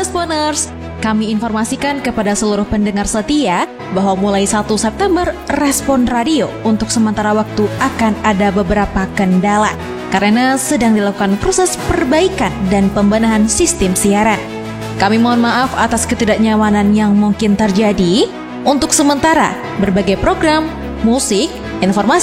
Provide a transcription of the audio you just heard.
Responers, kami informasikan kepada seluruh pendengar setia bahwa mulai 1 September, Respon Radio untuk sementara waktu akan ada beberapa kendala karena sedang dilakukan proses perbaikan dan pembenahan sistem siaran. Kami mohon maaf atas ketidaknyamanan yang mungkin terjadi. Untuk sementara, berbagai program, musik, informasi,